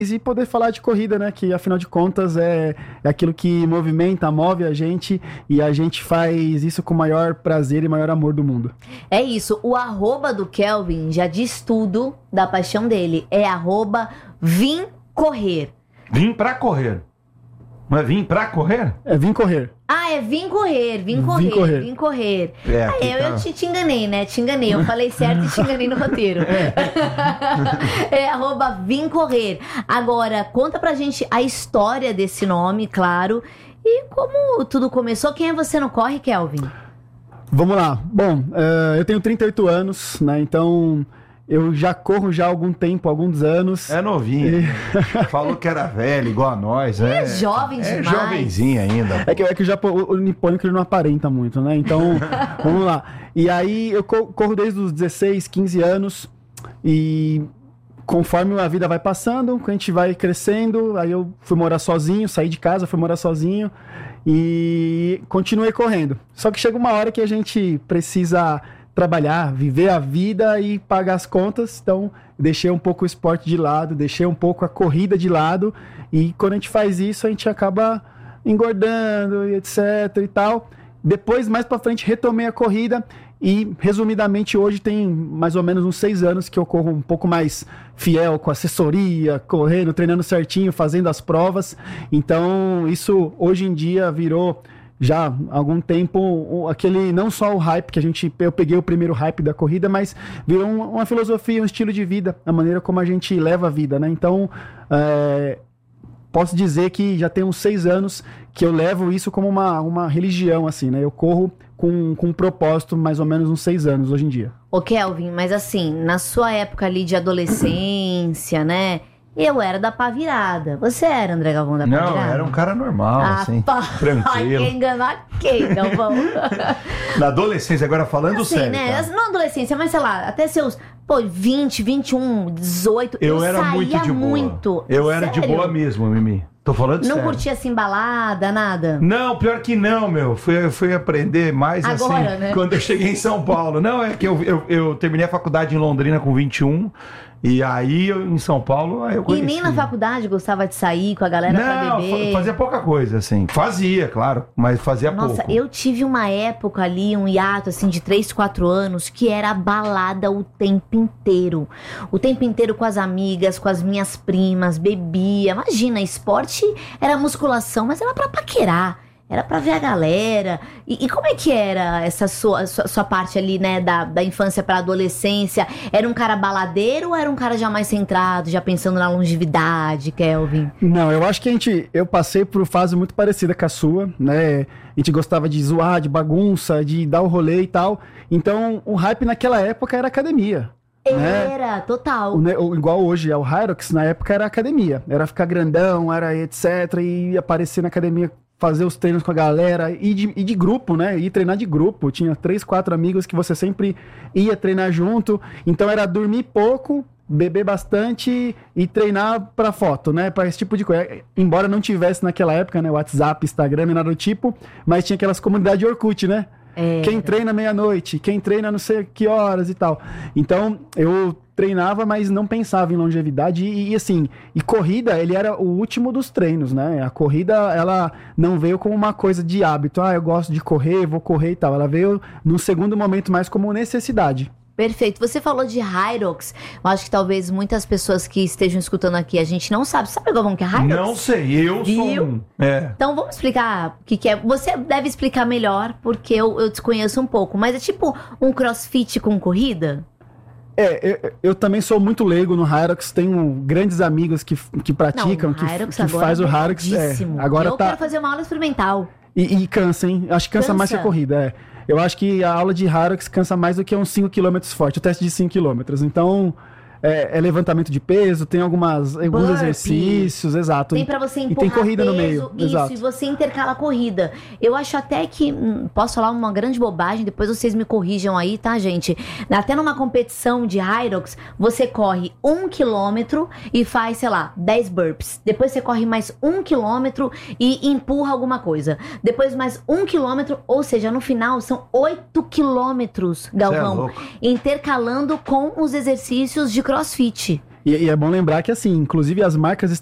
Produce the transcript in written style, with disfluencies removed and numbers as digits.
e poder falar de corrida, né? Que afinal de contas é aquilo que movimenta, move a gente e a gente faz isso com o maior prazer e maior amor do mundo. É isso, o @ do Kelvin já diz tudo da paixão dele. É @vimcorrer. Vim pra correr. Não é vim pra correr? É vim correr. Ah, é vim correr. É, Aí eu te enganei, né? Te enganei. Eu falei certo e te enganei no roteiro. É @vim correr. Agora, conta pra gente a história desse nome, claro. E como tudo começou. Quem é você no corre, Kelvin? Vamos lá. Bom, eu tenho 38 anos, né? Então eu já corro já há algum tempo, alguns anos. É novinho. Falou que era velho, igual a nós. É jovem demais. É jovenzinho ainda. É que já o nipônico ele não aparenta muito, né? Então, vamos lá. E aí eu corro desde os 16, 15 anos e conforme a vida vai passando, a gente vai crescendo, aí eu fui morar sozinho, saí de casa, fui morar sozinho e continuei correndo. Só que chega uma hora que a gente precisa trabalhar, viver a vida e pagar as contas, então deixei um pouco o esporte de lado, deixei um pouco a corrida de lado, e quando a gente faz isso, a gente acaba engordando e etc e tal. Depois, mais pra frente, retomei a corrida e, resumidamente, hoje tem mais ou menos uns 6 anos que eu corro um pouco mais fiel, com assessoria, correndo, treinando certinho, fazendo as provas. Então, isso hoje em dia virou já há algum tempo aquele, não só o hype que eu peguei o primeiro hype da corrida, mas virou uma filosofia, um estilo de vida, a maneira como a gente leva a vida, né? Então, posso dizer que já tem uns 6 anos que eu levo isso como uma religião, assim, né? Eu corro com um propósito, mais ou menos uns 6 anos hoje em dia. Ô Kelvin, mas assim, na sua época ali de adolescência, né? Eu era da pá virada. Você era, André Galvão, da pá virada? Não, era um cara normal, assim, tranquilo. Quem enganar quem, Galvão? Na adolescência, agora falando assim, sério, né? tá? Não adolescência, mas sei lá, até seus 20, 21, 18. Eu era saía muito de boa. muito. Eu era de Sério? boa mesmo, Mimi. Tô falando sério. Não curtia assim balada, nada? Não, pior que não, meu. Fui aprender mais agora, assim, né? quando eu cheguei em São Paulo. Não, é que eu terminei a faculdade em Londrina com 21. E aí, em São Paulo, aí eu conheci. E nem na faculdade gostava de sair com a galera pra beber? Não, fazia pouca coisa, assim. Fazia, claro, mas fazia pouco. Nossa, eu tive uma época ali, um hiato, assim, de 3, 4 anos, que era balada o tempo inteiro. O tempo inteiro com as amigas, com as minhas primas, bebia. Imagina, esporte era musculação, mas era pra paquerar. Era pra ver a galera. E como é que era essa sua parte ali, né, da infância pra adolescência? Era um cara baladeiro ou era um cara já mais centrado, já pensando na longevidade, Kelvin? Não, eu acho que eu passei por fase muito parecida com a sua, né? A gente gostava de zoar, de bagunça, de dar o rolê e tal. Então, o hype naquela época era academia. Era, né? Total. Igual hoje é o Hyrox, na época era academia. Era ficar grandão, era etc. E aparecer na academia, fazer os treinos com a galera e de grupo, né? Ir treinar de grupo. Tinha 3, 4 amigos que você sempre ia treinar junto. Então era dormir pouco, beber bastante e treinar pra foto, né? Pra esse tipo de coisa. Embora não tivesse naquela época, né? WhatsApp, Instagram e nada do tipo, mas tinha aquelas comunidades Orkut, né? Quem treina meia-noite, quem treina não sei que horas e tal. Então, eu treinava, mas não pensava em longevidade e assim, e corrida, ele era o último dos treinos, né? A corrida, ela não veio como uma coisa de hábito. Eu gosto de correr, vou correr e tal. Ela veio num segundo momento mais como necessidade. Perfeito. Você falou de Hyrox. Eu acho que talvez muitas pessoas que estejam escutando aqui, a gente não sabe. Sabe como que é Hyrox? Não sei, eu sou um. Então vamos explicar o que é. Você deve explicar melhor, porque eu desconheço um pouco. Mas é tipo um crossfit com corrida? Eu também sou muito leigo no Hyrox. Tenho grandes amigos que praticam, que faz o Hyrox. Agora eu quero fazer uma aula experimental. E cansa, hein? Acho que cansa mais que a corrida, Eu acho que a aula de Hyrox cansa mais do que uns 5 km forte, o teste de 5 km. Então, é levantamento de peso, tem alguns exercícios, exato. Tem pra você empurrar e tem corrida peso, no meio, isso, exato. E você intercala a corrida. Eu acho até que, posso falar uma grande bobagem, depois vocês me corrijam aí, tá, gente? Até numa competição de Hyrox, você corre 1 km e faz, sei lá, 10 burpees. Depois você corre mais 1 km e empurra alguma coisa. Depois mais 1 km, ou seja, no final são 8 km, Galvão, intercalando com os exercícios de CrossFit. E é bom lembrar que, assim, inclusive as marcas